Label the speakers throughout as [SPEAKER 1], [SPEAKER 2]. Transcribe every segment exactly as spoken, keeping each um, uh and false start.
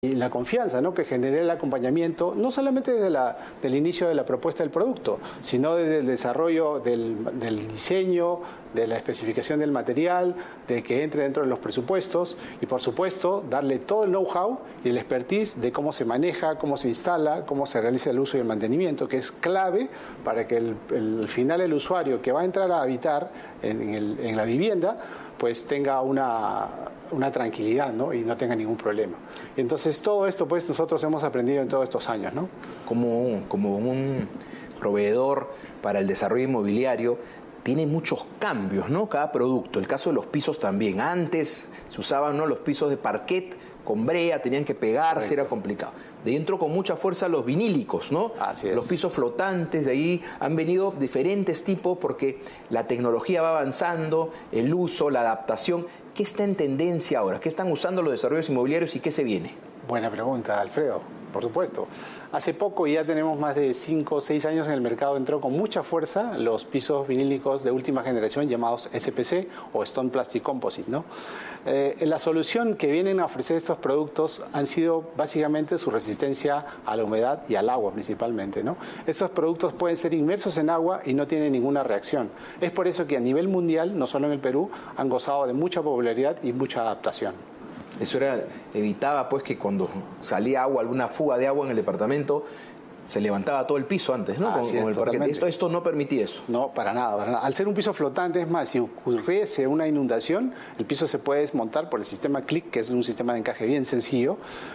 [SPEAKER 1] Y la confianza, ¿no?, que genere el acompañamiento, no solamente desde la, del inicio de la propuesta del producto, sino desde el desarrollo del, del diseño, de la especificación del material, de que entre dentro de los presupuestos y, por supuesto, darle todo el know-how y el expertise de cómo se maneja, cómo se instala, cómo se realiza el uso y el mantenimiento, que es clave para que el, el, al final el usuario que va a entrar a habitar en, el, en la vivienda pues tenga una, una tranquilidad, ¿no?, y no tenga ningún problema. Entonces todo esto pues nosotros hemos aprendido en todos estos años, ¿no?
[SPEAKER 2] Como un, como un proveedor para el desarrollo inmobiliario, tiene muchos cambios, ¿no?, cada producto. El caso de los pisos también. Antes se usaban, ¿no?, los pisos de parquet con brea, tenían que pegarse, correcto, era complicado. De ahí entró con mucha fuerza los vinílicos, ¿no?
[SPEAKER 1] Así es.
[SPEAKER 2] Los pisos flotantes, de ahí han venido diferentes tipos porque la tecnología va avanzando, el uso, la adaptación. ¿Qué está en tendencia ahora? ¿Qué están usando los desarrollos inmobiliarios y qué se viene?
[SPEAKER 1] Buena pregunta, Alfredo. Por supuesto. Hace poco, ya tenemos más de cinco o seis años en el mercado, entró con mucha fuerza los pisos vinílicos de última generación llamados S P C o Stone Plastic Composite, ¿no? Eh, la solución que vienen a ofrecer estos productos han sido básicamente su resistencia a la humedad y al agua principalmente, ¿no? Estos productos pueden ser inmersos en agua y no tienen ninguna reacción. Es por eso que a nivel mundial, no solo en el Perú, han gozado de mucha popularidad y mucha adaptación.
[SPEAKER 2] Eso era, evitaba pues que cuando salía agua, alguna fuga de agua en el departamento, se levantaba todo el piso antes, ¿no?
[SPEAKER 1] Así
[SPEAKER 2] con, con
[SPEAKER 1] es,
[SPEAKER 2] el parquet. Esto, esto no permitía eso.
[SPEAKER 1] No, para nada, para nada. Al ser un piso flotante, es más, si ocurriese una inundación, el piso se puede desmontar por el sistema CLIC, que es un sistema de encaje bien sencillo,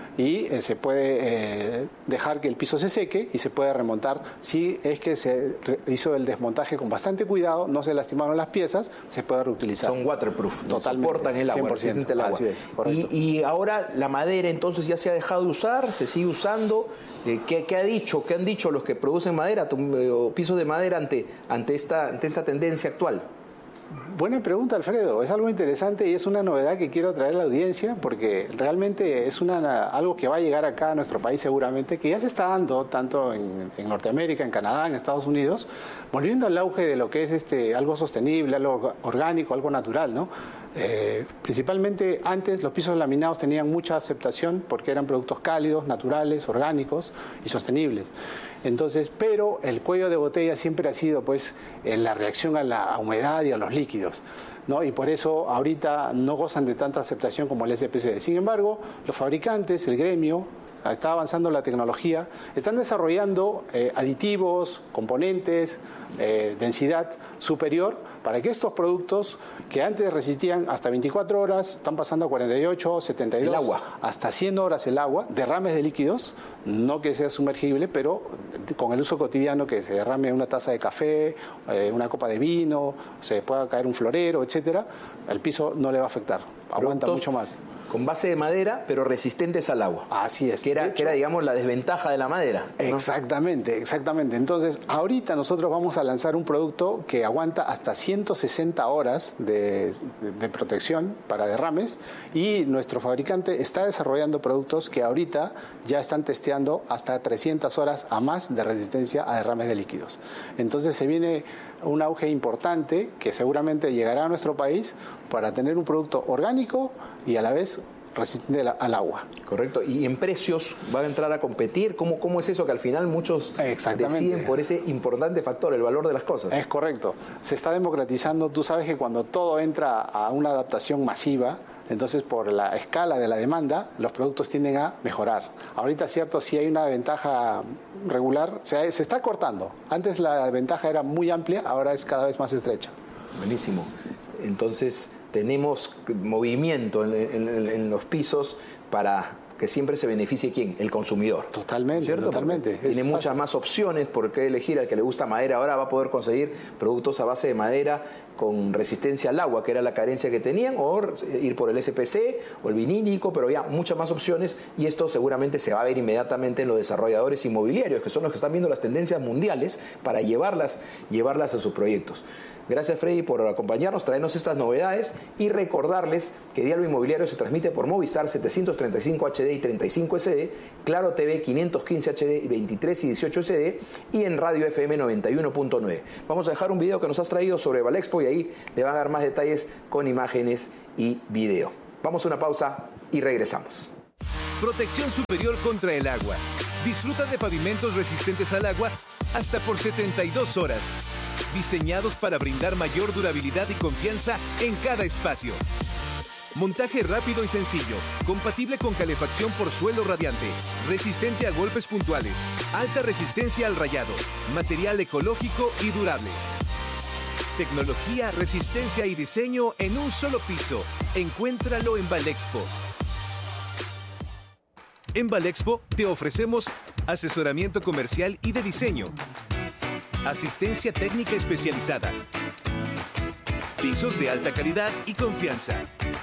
[SPEAKER 1] y eh, se puede eh, dejar que el piso se seque y se puede remontar. Si es que se hizo el desmontaje con bastante cuidado, no se lastimaron las piezas, se puede reutilizar.
[SPEAKER 2] Son waterproof,
[SPEAKER 1] totalmente,
[SPEAKER 2] soportan el agua,
[SPEAKER 1] cien por ciento,
[SPEAKER 2] el agua.
[SPEAKER 1] Así es,
[SPEAKER 2] y, y ahora la madera entonces ya se ha dejado de usar, se sigue usando. Eh, ¿qué, ¿Qué ha dicho, qué han dicho los que producen madera o pisos de madera ante, ante, esta, ante esta tendencia actual?
[SPEAKER 1] Buena pregunta, Alfredo. Es algo interesante y es una novedad que quiero traer a la audiencia porque realmente es una, algo que va a llegar acá a nuestro país seguramente, que ya se está dando tanto en, en Norteamérica, en Canadá, en Estados Unidos, volviendo al auge de lo que es este, algo sostenible, algo orgánico, algo natural, ¿no? Eh, principalmente antes los pisos laminados tenían mucha aceptación porque eran productos cálidos, naturales, orgánicos y sostenibles. Entonces, pero el cuello de botella siempre ha sido pues en la reacción a la humedad y a los líquidos, ¿no? Y por eso ahorita no gozan de tanta aceptación como el S P C. Sin embargo, los fabricantes, el gremio, está avanzando la tecnología, están desarrollando eh, aditivos, componentes, eh, densidad superior para que estos productos que antes resistían hasta veinticuatro horas, están pasando a cuarenta y ocho, setenta y dos,
[SPEAKER 2] el agua,
[SPEAKER 1] hasta cien horas el agua, derrames de líquidos, no que sea sumergible, pero con el uso cotidiano que se derrame una taza de café, eh, una copa de vino, se pueda caer un florero, etcétera, el piso no le va a afectar, aguanta mucho más.
[SPEAKER 2] Con base de madera, pero resistentes al agua.
[SPEAKER 1] Así es.
[SPEAKER 2] Que era,
[SPEAKER 1] hecho,
[SPEAKER 2] que era, digamos, la desventaja de la madera, ¿no?
[SPEAKER 1] Exactamente, exactamente. Entonces, ahorita nosotros vamos a lanzar un producto que aguanta hasta ciento sesenta horas de, de protección para derrames y nuestro fabricante está desarrollando productos que ahorita ya están testeando hasta trescientas horas a más de resistencia a derrames de líquidos. Entonces, se viene un auge importante que seguramente llegará a nuestro país para tener un producto orgánico y a la vez resistente al agua.
[SPEAKER 2] Correcto. ¿Y en precios va a entrar a competir? ¿Cómo, cómo es eso que al final muchos deciden por ese importante factor, el valor de las cosas?
[SPEAKER 1] Es correcto. Se está democratizando. Tú sabes que cuando todo entra a una adaptación masiva, entonces por la escala de la demanda, los productos tienden a mejorar. Ahorita, cierto, si hay una ventaja regular, se, se está cortando. Antes la ventaja era muy amplia, ahora es cada vez más estrecha.
[SPEAKER 2] Buenísimo. Entonces tenemos movimiento en, en, en los pisos para que siempre se beneficie ¿quién? El consumidor.
[SPEAKER 1] Totalmente,
[SPEAKER 2] ¿cierto?
[SPEAKER 1] totalmente.
[SPEAKER 2] Porque tiene muchas más opciones por qué elegir. Al que le gusta madera ahora va a poder conseguir productos a base de madera con resistencia al agua, que era la carencia que tenían, o ir por el S P C o el vinílico, pero ya muchas más opciones, y esto seguramente se va a ver inmediatamente en los desarrolladores inmobiliarios, que son los que están viendo las tendencias mundiales para llevarlas, llevarlas a sus proyectos. Gracias, Freddy, por acompañarnos, traernos estas novedades y recordarles que Diálogo Inmobiliario se transmite por Movistar setecientos treinta y cinco H D y treinta y cinco S D, Claro T V quinientos quince H D y veintitrés y dieciocho S D y en Radio F M noventa y uno punto nueve. Vamos a dejar un video que nos has traído sobre Valexpo y ahí le van a dar más detalles con imágenes y video. Vamos a una pausa y regresamos.
[SPEAKER 3] Protección superior contra el agua. Disfruta de pavimentos resistentes al agua hasta por setenta y dos horas. Diseñados para brindar mayor durabilidad y confianza en cada espacio. Montaje rápido y sencillo, compatible con calefacción por suelo radiante, resistente a golpes puntuales, alta resistencia al rayado, material ecológico y durable. Tecnología, resistencia y diseño en un solo piso. Encuéntralo en Valexpo. En Valexpo te ofrecemos asesoramiento comercial y de diseño, asistencia técnica especializada, pisos de alta calidad y confianza,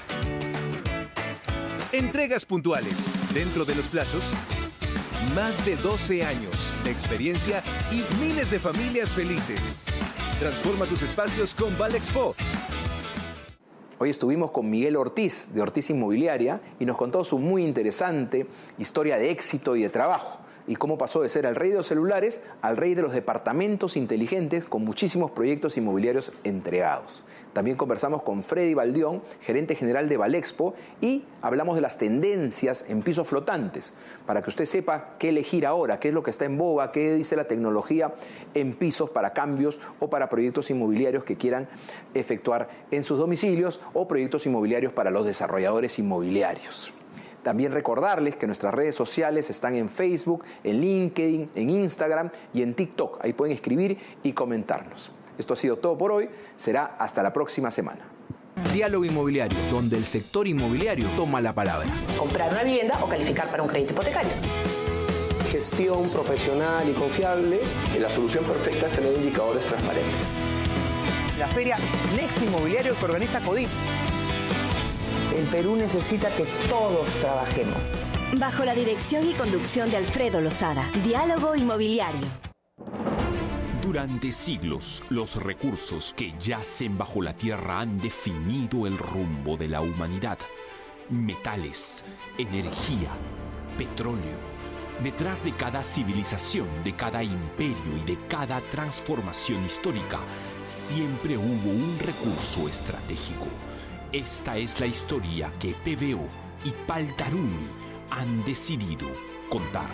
[SPEAKER 3] entregas puntuales dentro de los plazos, más de doce años de experiencia y miles de familias felices. Transforma tus espacios con Valexpo.
[SPEAKER 2] Hoy estuvimos con Miguel Ortiz, de Ortiz Inmobiliaria, y nos contó su muy interesante historia de éxito y de trabajo, y cómo pasó de ser el rey de los celulares al rey de los departamentos inteligentes con muchísimos proyectos inmobiliarios entregados. También conversamos con Freddy Baldión, gerente general de Valexpo, y hablamos de las tendencias en pisos flotantes, para que usted sepa qué elegir ahora, qué es lo que está en boga, qué dice la tecnología en pisos para cambios o para proyectos inmobiliarios que quieran efectuar en sus domicilios o proyectos inmobiliarios para los desarrolladores inmobiliarios. También recordarles que nuestras redes sociales están en Facebook, en LinkedIn, en Instagram y en TikTok. Ahí pueden escribir y comentarnos. Esto ha sido todo por hoy. Será hasta la próxima semana.
[SPEAKER 4] Diálogo Inmobiliario, donde el sector inmobiliario toma la palabra.
[SPEAKER 5] Comprar una vivienda o calificar para un crédito hipotecario.
[SPEAKER 6] Gestión profesional y confiable. La solución perfecta es tener indicadores transparentes.
[SPEAKER 7] La feria Next Inmobiliario que organiza CODIP.
[SPEAKER 8] El Perú necesita que todos trabajemos.
[SPEAKER 9] Bajo la dirección y conducción de Alfredo Lozada. Diálogo Inmobiliario.
[SPEAKER 10] Durante siglos, los recursos que yacen bajo la tierra han definido el rumbo de la humanidad. Metales, energía, petróleo. Detrás de cada civilización, de cada imperio y de cada transformación histórica, siempre hubo un recurso estratégico. Esta es la historia que P V O y Paltarumi han decidido contar.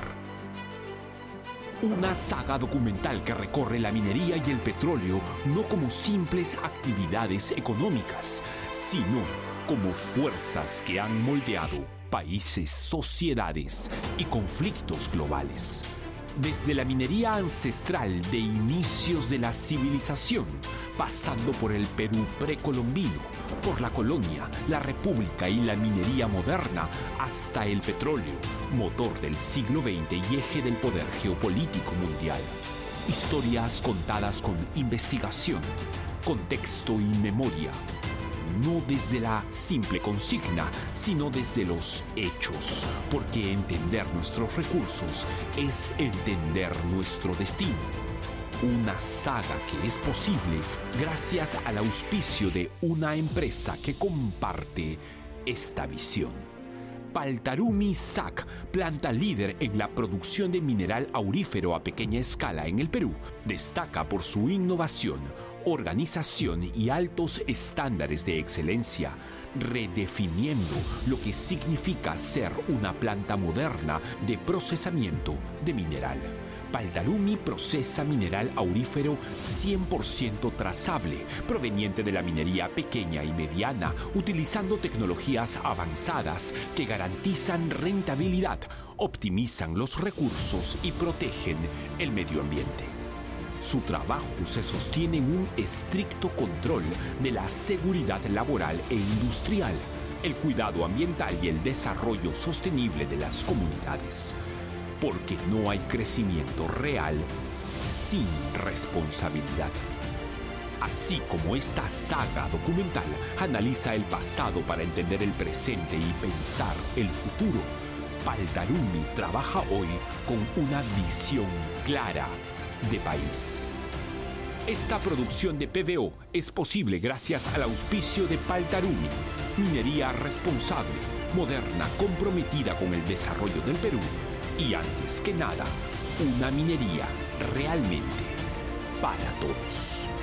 [SPEAKER 10] Una saga documental que recorre la minería y el petróleo no como simples actividades económicas, sino como fuerzas que han moldeado países, sociedades y conflictos globales. Desde la minería ancestral de inicios de la civilización, pasando por el Perú precolombino, por la colonia, la república y la minería moderna, hasta el petróleo, motor del siglo veinte y eje del poder geopolítico mundial. Historias contadas con investigación, contexto y memoria. No desde la simple consigna, sino desde los hechos, porque entender nuestros recursos es entender nuestro destino. Una saga que es posible gracias al auspicio de una empresa que comparte esta visión. Paltarumi S A C, planta líder en la producción de mineral aurífero a pequeña escala en el Perú, destaca por su innovación, organización y altos estándares de excelencia, redefiniendo lo que significa ser una planta moderna de procesamiento de mineral. Paltarumi procesa mineral aurífero cien por ciento trazable, proveniente de la minería pequeña y mediana, utilizando tecnologías avanzadas que garantizan rentabilidad, optimizan los recursos y protegen el medio ambiente. Su trabajo se sostiene en un estricto control de la seguridad laboral e industrial, el cuidado ambiental y el desarrollo sostenible de las comunidades. Porque no hay crecimiento real sin responsabilidad. Así como esta saga documental analiza el pasado para entender el presente y pensar el futuro, Paltarumi trabaja hoy con una visión clara de país. Esta producción de P V O es posible gracias al auspicio de Paltarumi, minería responsable, moderna, comprometida con el desarrollo del Perú y, antes que nada, una minería realmente para todos.